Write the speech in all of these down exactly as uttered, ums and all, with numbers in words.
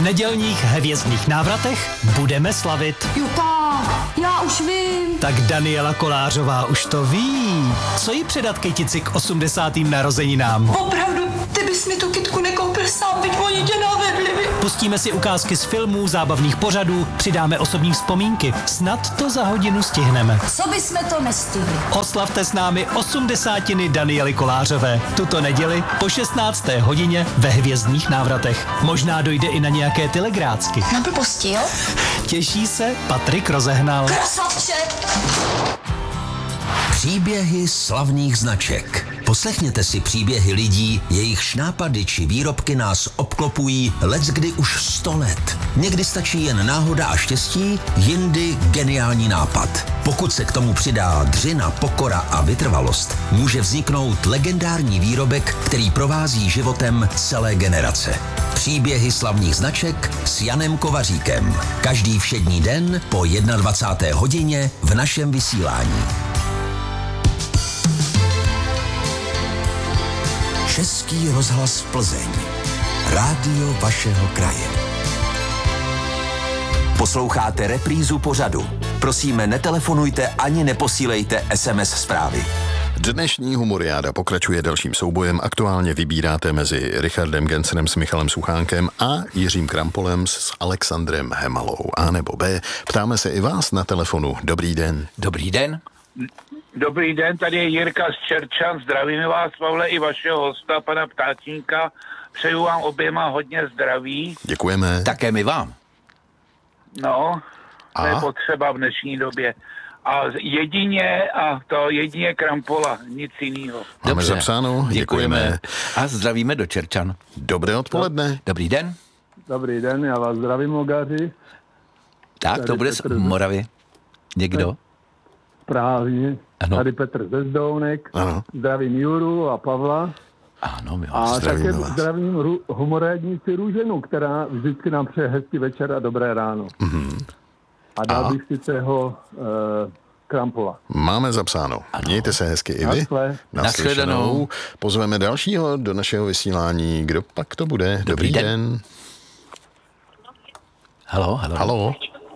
V nedělních hvězdných návratech budeme slavit. Jo tak, já už vím. Tak Daniela Kolářová už to ví. Co jí předat kytici k osmdesátým narozeninám? Opravdu, ty bys mi tu kytku nekoupil sám, byť oni tě navedli. Pustíme si ukázky z filmů, zábavných pořadů, přidáme osobní vzpomínky. Snad to za hodinu stihneme. Co bysme to nestihli? Oslavte s námi osmdesátiny Daniely Kolářové. Tuto neděli po šestnácté hodině ve hvězdných návratech. Možná dojde i na nějaké telegrácky. Na blbosti, jo? Těší se Patrik Rozehnal. Krasavče! Příběhy slavných značek. Poslechněte si příběhy lidí, jejichž nápady či výrobky nás obklopují leckdy už sto let. Někdy stačí jen náhoda a štěstí, jindy geniální nápad. Pokud se k tomu přidá dřina, pokora a vytrvalost, může vzniknout legendární výrobek, který provází životem celé generace. Příběhy slavných značek s Janem Kovaříkem. Každý všední den po dvacáté jedné hodině v našem vysílání. Český rozhlas Plzeň. Rádio vašeho kraje. Posloucháte reprízu pořadu. Prosíme, netelefonujte ani neposílejte es em es zprávy. Dnešní humoriáda pokračuje dalším soubojem. Aktuálně vybíráte mezi Richardem Gencerem s Michalem Suchánkem a Jiřím Krampolem s Alexandrem Hemalou. A nebo B. Ptáme se i vás na telefonu. Dobrý den. Dobrý den. Dobrý den, tady je Jirka z Čerčan. Zdravíme vás, Pavle, i vašeho hosta, pana Ptáčníka. Přeju vám oběma hodně zdraví. Děkujeme. Také my vám. No, to a? je potřeba v dnešní době. A jedině, a to jedině Krampola, nic jiného. Máme Dobře. zapsáno, děkujeme. děkujeme. A zdravíme do Čerčan. Dobré odpoledne. Dobrý den. Dobrý den, já vás zdravím, Logaři. Tak, Tady to bude z Petr. Moravy. Někdo? Právě. Ano. Tady Petr ze Zdounek. Ano. Zdravím Juru a Pavla. Ano, my vás A zdravíme také vás. zdravím ru- humorádnici Růženu, která vždycky nám přeje hezký večer a dobré ráno. Mm-hmm. A dal A? bych si toho uh, Krampola. Máme zapsáno. Ano. Mějte se hezky i vy. Naschle. Nashledanou. Pozveme dalšího do našeho vysílání. Kdo pak to bude? Dobrý, Dobrý den. den. Halo, halo. Halo.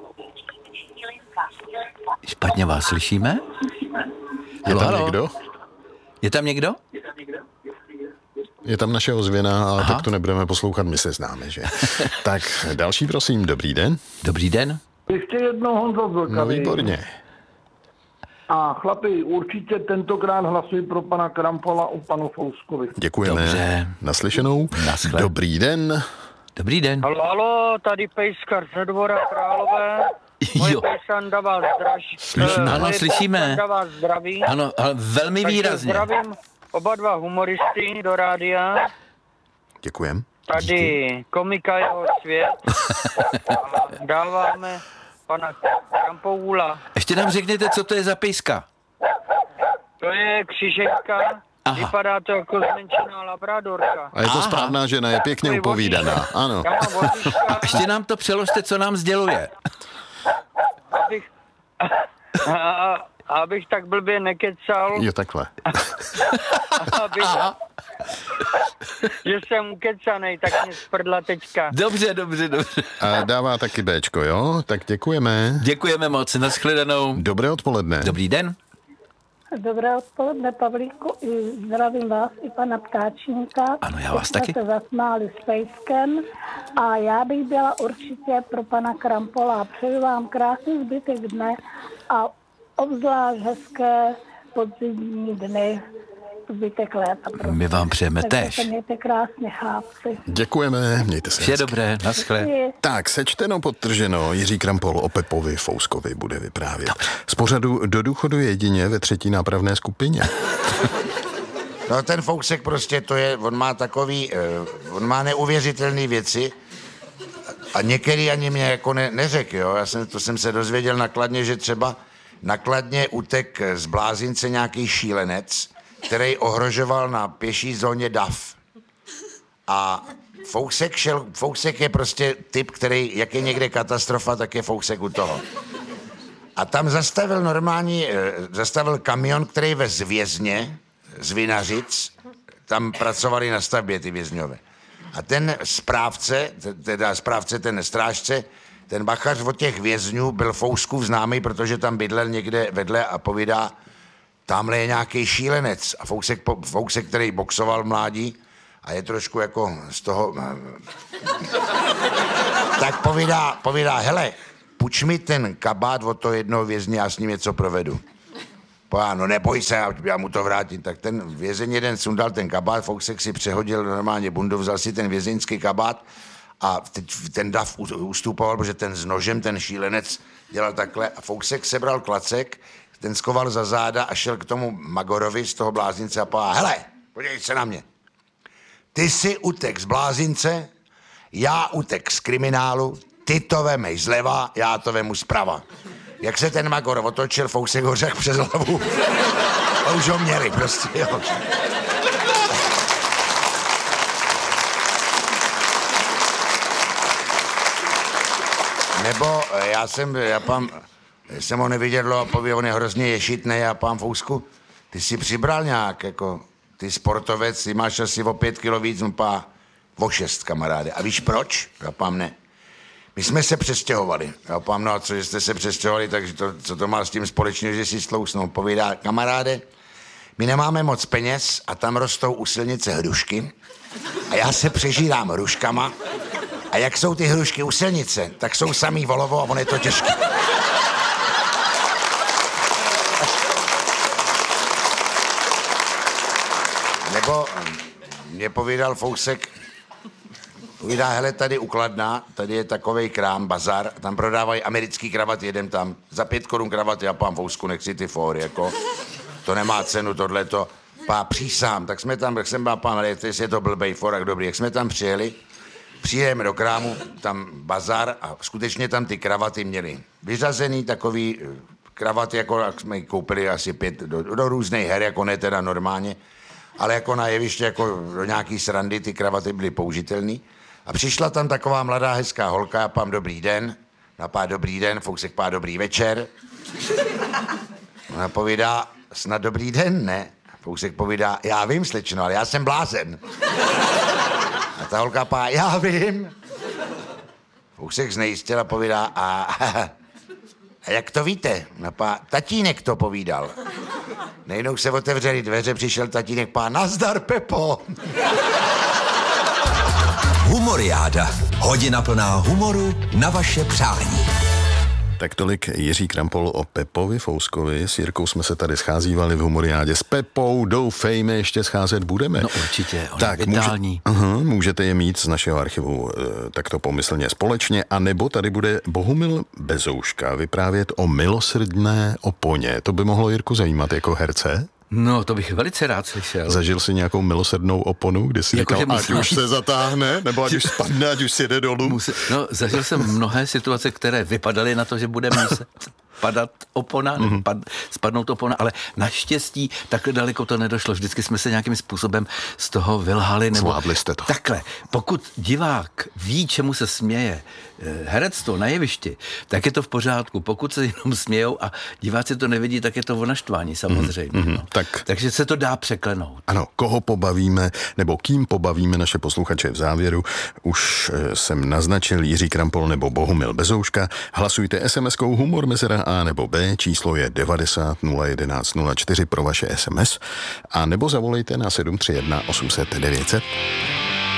Špatně vás slyšíme? Je Halo, tam halo. někdo? Je tam někdo? Je tam naše ozvěna, ale Aha. tak to nebudeme poslouchat, my se známe, že? Tak další, prosím, dobrý den. Dobrý den. Ještě jednou Honzo Vlkavý. No výborně. A chlapi, určitě tentokrát hlasuji pro pana Krampola u panu Fouskovi. Děkujeme. Dobře. Naslyšenou. Naschle. Dobrý den. Dobrý den. Halo, halo, tady Pejskar ze Dvora Králové. Moje Jo. pejsanda vás zdraží. Slyšíme. Ano, slyšíme. Pejsanda vás zdraví. Ano, ale velmi Takže výrazně. zdravím oba dva humoristy do rádia. Děkujem. Tady komika jeho svět. A dáváme pana Krampoula. Ještě nám řekněte, co to je za pejska. To je křižeťka. Aha. Vypadá to jako zmenšená labradorka. A je to Aha. správná žena, je pěkně Takový upovídaná. vozíčka. Ano. Já mám vozíčka, Ještě nám to přeložte, co nám sděluje. abych, a, a, abych tak blbě nekecal. Jo, takhle. Abych, že jsem ukecanej, tak mě sprdla teďka. Dobře, dobře, dobře. A dává taky Béčko, jo? Tak děkujeme. Děkujeme moc, nashledanou. Dobré odpoledne. Dobrý den. Dobré odpoledne, Pavlíku, i zdravím vás i pana Ptáčníka. Ano, já vás Teď taky. jsme se zasmáli s Pejskem a já bych byla určitě pro pana Krampola. Přeju vám krásný zbytek dne a obzvlášť hezké podzimní dny, zbytek léta. Prostě. My vám přejeme Takže též. se mějte krásně, chápci. Děkujeme, mějte se Vše hezky. dobré, naschle. Tak, sečteno, podtrženo, Jiří Krampol o Pepovi Fouskovi bude vyprávět. Z pořadu do důchodu jedině ve třetí nápravné skupině. No ten Fousek prostě to je, on má takový, uh, on má neuvěřitelné věci a některý ani mě jako ne, neřekl, jo. Já jsem, to jsem se dozvěděl na Kladně, že třeba na Kladně utek z blázince nějaký šílenec, který ohrožoval na pěší zóně dav. A Fousek šel, Fousek je prostě typ, který, jak je někde katastrofa, tak je Fousek u toho. A tam zastavil normální, zastavil kamion, který vez vězně z Vinařic, tam pracovali na stavbě ty vězňové. A ten správce, teda správce, ten strážce, ten bachař od těch vězňů byl Fouskův známý, protože tam bydlel někde vedle a povídá, tamhle je nějaký šílenec. A Fousek, Fousek, který boxoval v mládí a je trošku jako z toho... tak povídá, povídá, hele, půjč mi ten kabát od toho jednoho vězně, já s ním něco provedu. Pojá, no neboj se, já, já mu to vrátím. Tak ten vězeň jeden sundal ten kabát, Fousek si přehodil normálně bundu, vzal si ten vězeňský kabát a ten dav ustupoval, protože ten s nožem, ten šílenec dělal takhle a Fousek sebral klacek, ten skoval za záda a šel k tomu Magorovi z toho blázince a pojá, hele, podívej se na mě. Ty si utek z blázince, já utek z kriminálu, ty to vemej zleva, já to vemu zprava. Jak se ten Magor otočil, Fousek ho řekl přes hlavu. A už ho měli prostě, jo. Nebo já jsem, já pám, jsem ho neviděl a pověděl, on je hrozně ješitnej a pán Fousku, ty jsi přibral nějak, jako, ty sportovec, ty máš asi o pět kilo víc, pá, o šest, kamaráde. A víš proč? Já pám, ne. My jsme se přestěhovali. Já pám, no a co, že jste se přestěhovali, takže to, co to má s tím společného, že si stlousnou. Povídá, kamaráde, my nemáme moc peněz a tam rostou u silnice hrušky a já se přežírám hruškama a jak jsou ty hrušky u silnice, tak jsou samý volovo a on je to těžké. Nebo mě povídal Fousek, povídá, hele, tady ukladná, tady je takovej krám, bazar, tam prodávají americký kravaty, jedem tam, za pět korun kravaty, a pán Fousku, nech si ty fóry, jako, to nemá cenu, tohleto, pá, přísám, tak jsme tam, tak jsem byl, pán, ale je to blbej forak, dobrý, jak jsme tam přijeli, přijedeme do krámu, tam bazar a skutečně tam ty kravaty měli vyřazený takový kravaty, jako jak jsme koupili asi pět, do, do různých her, jako ne teda normálně, ale jako na jeviště, jako do nějaký srandy, ty kravaty byly použitelný. A přišla tam taková mladá hezká holka, já pám dobrý den, na pá dobrý den, Fousek pá dobrý večer. Ona povídá, snad dobrý den, ne? Fousek povídá, já vím, slečno, ale já jsem blázen. A ta holka pá, já vím. Fousek znejistil a povídá, a, a jak to víte? Ona pá, tatínek to povídal. Nejednou se otevřeli dveře, přišel tatínek, pá, nazdar, Pepo. Humoriáda. Hodina plná humoru na vaše přání. Tak tolik Jiří Krampol o Pepovi Fouskovi. S Jirkou jsme se tady scházívali v Humoriádě. S Pepou doufejme ještě scházet budeme. No určitě, on tak, je vitální. Může, uh, můžete je mít z našeho archivu uh, takto pomyslně společně, a nebo tady bude Bohumil Bezouška vyprávět o milosrdné oponě. To by mohlo Jirku zajímat jako herce? No, to bych velice rád slyšel. Zažil jsi nějakou milosrdnou oponu, kdy jsi jako, říkal, ať už se zatáhne, nebo ať už spadne, ať už si jde dolů? Musí, no, zažil jsem mnohé situace, které vypadaly na to, že bude muset padat opona, mm-hmm. pad, spadnout opona, ale naštěstí takhle daleko to nedošlo. Vždycky jsme se nějakým způsobem z toho vylhali. Nebo zvládli jste to. Takhle, pokud divák ví, čemu se směje herectvo na jevišti, tak je to v pořádku. Pokud se jenom smějou a diváci to nevidí, tak je to o naštvání samozřejmě. Mm-hmm. No. Tak. Takže se to dá překlenout. Ano, koho pobavíme, nebo kým pobavíme naše posluchače v závěru, už jsem naznačil Jiří Krampol nebo Bohumil Bezouška. Hlasujte es em eskou humor mezera A nebo B, číslo je devadesát nula jedenáct nula čtyři pro vaše es em es, a nebo zavolejte na sedm tři jedna osm set devět set.